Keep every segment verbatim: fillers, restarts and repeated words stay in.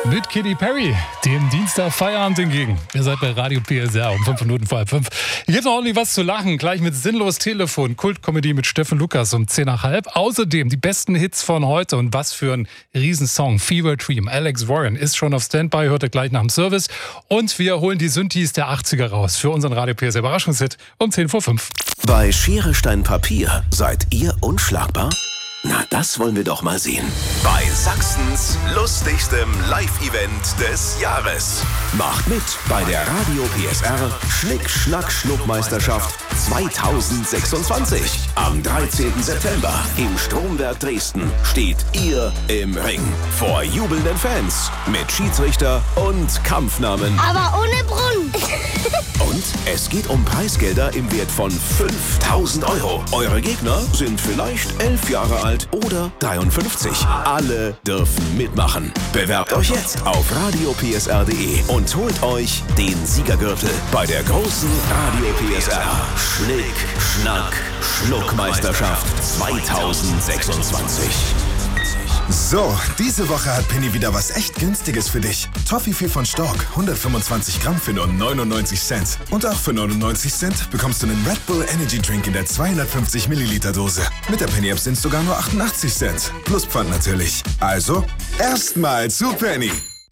Mit Katy Perry, dem Dienstag Feierabend entgegen. Ihr seid bei Radio P S R um fünf Minuten vor halb fünf. Hier gibt noch ordentlich was zu lachen. Gleich mit Sinnlos Telefon, Kultkomödie mit Steffen Lukas um zehn nach halb. Außerdem die besten Hits von heute und was für ein Riesensong. Fever Dream, Alex Warren ist schon auf Standby, hört ihr gleich nach dem Service. Und wir holen die Synthes der achtziger raus für unseren Radio P S R Überraschungshit um zehn vor fünf. Bei Schere, Stein, Papier seid ihr unschlagbar? Na, das wollen wir doch mal sehen. Bei Sachsens lustigstem Live-Event des Jahres. Macht mit bei der Radio P S R Schnick-Schnack-Schnuck-Meisterschaft zweitausendsechsundzwanzig. Am dreizehnten September im Stromwerk Dresden steht ihr im Ring. Vor jubelnden Fans mit Schiedsrichter und Kampfnamen. Aber ohne Brunnen. Und es geht um Preisgelder im Wert von fünftausend Euro. Eure Gegner sind vielleicht elf Jahre alt oder dreiundfünfzig. Alle dürfen mitmachen. Bewerbt euch jetzt auf radio p s r punkt d e und holt euch den Siegergürtel bei der großen Radio P S R Schnick, Schnack, Schnuck-Meisterschaft zweitausendsechsundzwanzig. So, diese Woche hat Penny wieder was echt Günstiges für dich. Toffifee von Stork, hundertfünfundzwanzig Gramm für nur neunundneunzig Cent. Und auch für neunundneunzig Cent bekommst du einen Red Bull Energy Drink in der zweihundertfünfzig Milliliter Dose. Mit der Penny App sind es sogar nur achtundachtzig Cent. Plus Pfand natürlich. Also, erstmal zu Penny.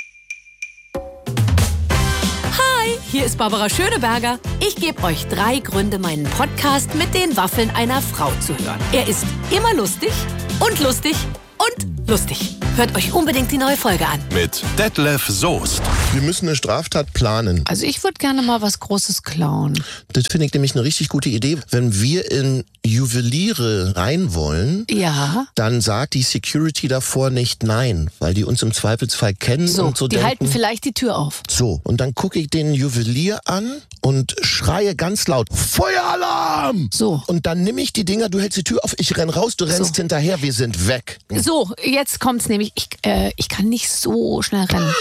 Hi, hier ist Barbara Schöneberger. Ich gebe euch drei Gründe, meinen Podcast mit den Waffeln einer Frau zu hören. Er ist immer lustig und lustig und lustig. Hört euch unbedingt die neue Folge an. Mit Detlef Soest. Wir müssen eine Straftat planen. Also ich würde gerne mal was Großes klauen. Das finde ich nämlich eine richtig gute Idee. Wenn wir in Juweliere rein wollen, Ja. dann sagt die Security davor nicht nein, weil die uns im Zweifelsfall kennen So, und so die denken. halten vielleicht die Tür auf. So, und dann gucke ich den Juwelier an und schreie ganz laut, Feueralarm! So. Und dann nehme ich die Dinger, du hältst die Tür auf, ich renn raus, du rennst So. hinterher, wir sind weg. So, jetzt kommt's nämlich. Ich, äh, ich kann nicht so schnell rennen.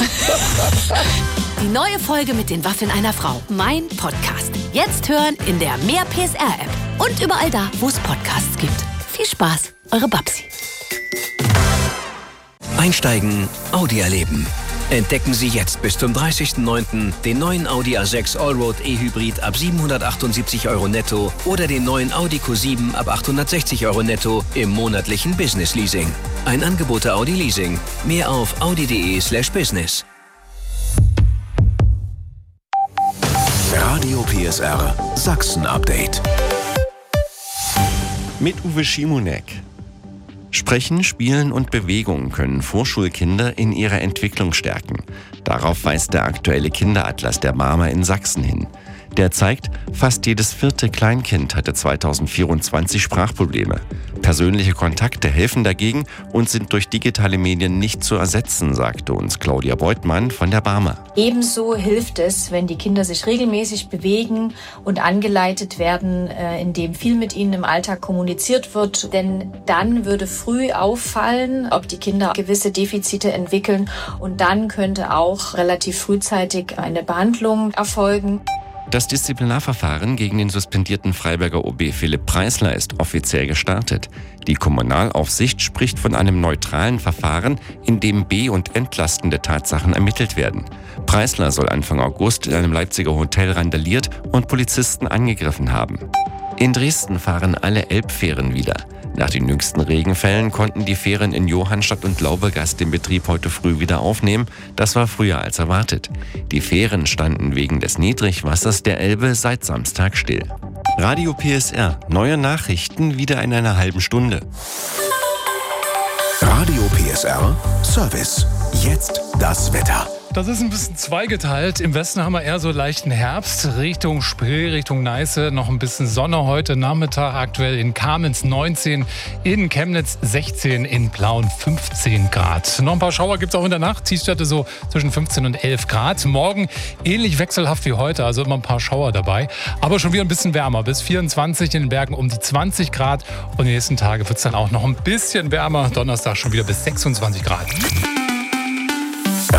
Die neue Folge mit den Waffeln einer Frau. Mein Podcast. Jetzt hören in der Mehr P S R App. Und überall da, wo es Podcasts gibt. Viel Spaß, eure Babsi. Einsteigen, Audi erleben. Entdecken Sie jetzt bis zum dreißigsten neunten den neuen Audi A sechs Allroad E-Hybrid ab siebenhundertachtundsiebzig Euro netto oder den neuen Audi Q sieben ab achthundertsechzig Euro netto im monatlichen Business Leasing. Ein Angebot der Audi Leasing. Mehr auf audi punkt de slash business. Radio P S R Sachsen Update. Mit Uwe Schimonek. Sprechen, Spielen und Bewegung können Vorschulkinder in ihrer Entwicklung stärken. Darauf weist der aktuelle Kinderatlas der Barmer in Sachsen hin. Der zeigt, fast jedes vierte Kleinkind hatte zweitausendvierundzwanzig Sprachprobleme. Persönliche Kontakte helfen dagegen und sind durch digitale Medien nicht zu ersetzen, sagte uns Claudia Beutmann von der Barmer. Ebenso hilft es, wenn die Kinder sich regelmäßig bewegen und angeleitet werden, indem viel mit ihnen im Alltag kommuniziert wird. Denn dann würde früh auffallen, ob die Kinder gewisse Defizite entwickeln. Und dann könnte auch relativ frühzeitig eine Behandlung erfolgen. Das Disziplinarverfahren gegen den suspendierten Freiberger O B Philipp Preisler ist offiziell gestartet. Die Kommunalaufsicht spricht von einem neutralen Verfahren, in dem be- und entlastende Tatsachen ermittelt werden. Preisler soll Anfang August in einem Leipziger Hotel randaliert und Polizisten angegriffen haben. In Dresden fahren alle Elbfähren wieder. Nach den jüngsten Regenfällen konnten die Fähren in Johannstadt und Laubergast den Betrieb heute früh wieder aufnehmen. Das war früher als erwartet. Die Fähren standen wegen des Niedrigwassers der Elbe seit Samstag still. Radio P S R. Neue Nachrichten wieder in einer halben Stunde. Radio P S R Service. Jetzt das Wetter. Das ist ein bisschen zweigeteilt. Im Westen haben wir eher so leichten Herbst, Richtung Spree, Richtung Neiße. Noch ein bisschen Sonne heute Nachmittag. Aktuell in Kamenz neunzehn, in Chemnitz sechzehn, in Plauen fünfzehn Grad. Noch ein paar Schauer gibt es auch in der Nacht. Tiefstwerte so zwischen fünfzehn und elf Grad. Morgen ähnlich wechselhaft wie heute, also immer ein paar Schauer dabei. Aber schon wieder ein bisschen wärmer. Bis vierundzwanzig, in den Bergen um die zwanzig Grad. Und die nächsten Tage wird es dann auch noch ein bisschen wärmer. Donnerstag schon wieder bis sechsundzwanzig Grad.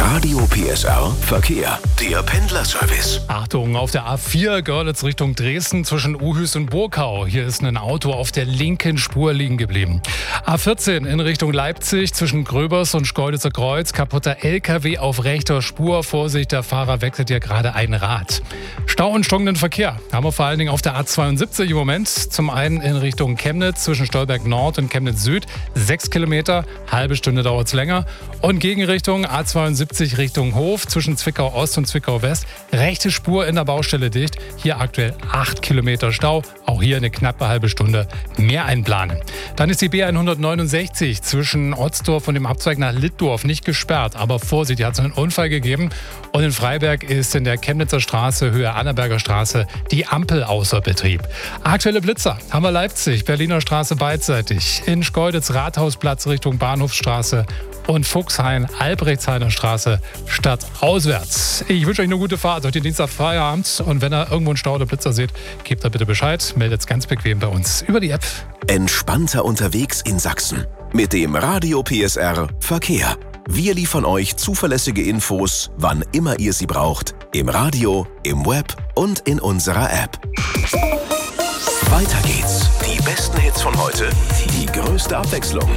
Radio P S R Verkehr, der Pendlerservice. Achtung, auf der A vier Görlitz Richtung Dresden zwischen Uhüs und Burkau. Hier ist ein Auto auf der linken Spur liegen geblieben. A vierzehn in Richtung Leipzig zwischen Gröbers und Schkeuditzer Kreuz. Kaputter L K W auf rechter Spur. Vorsicht, der Fahrer wechselt hier gerade ein Rad. Stau und stockenden Verkehr haben wir vor allen Dingen auf der A zweiundsiebzig im Moment. Zum einen in Richtung Chemnitz zwischen Stolberg Nord und Chemnitz Süd. Sechs Kilometer, halbe Stunde dauert es länger. Und Gegenrichtung A zweiundsiebzig Richtung Hof zwischen Zwickau Ost und Zwickau West. Rechte Spur in der Baustelle dicht. Hier aktuell acht Kilometer Stau. Auch hier eine knappe halbe Stunde mehr einplanen. Dann ist die B hundertneunundsechzig zwischen Otzdorf und dem Abzweig nach Littdorf nicht gesperrt. Aber Vorsicht, hier hat es einen Unfall gegeben. Und in Freiberg ist in der Chemnitzer Straße, Höhe Annaberger Straße, die Ampel außer Betrieb. Aktuelle Blitzer haben wir Leipzig, Berliner Straße beidseitig. In Schkeuditz Rathausplatz Richtung Bahnhofsstraße und Fuchshain, Albrechtshainer Straße, stadtauswärts. Ich wünsche euch eine gute Fahrt, heute Dienstag Feierabend. Und wenn ihr irgendwo einen Stau oder Blitzer seht, gebt da bitte Bescheid. Meldet's ganz bequem bei uns über die App. Entspannter unterwegs in Sachsen mit dem Radio P S R Verkehr. Wir liefern euch zuverlässige Infos, wann immer ihr sie braucht. Im Radio, im Web und in unserer App. Weiter geht's. Die besten Hits von heute, die größte Abwechslung.